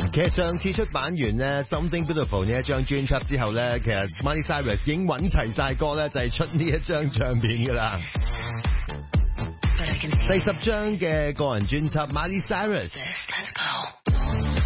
其實上次出版完呢 Something Beautiful 呢一張專輯之後呢，其實 Miley Cyrus 已經揾齊晒歌呢，就係出呢一張唱片噶啦。第10張嘅個人專輯 Miley Cyrus。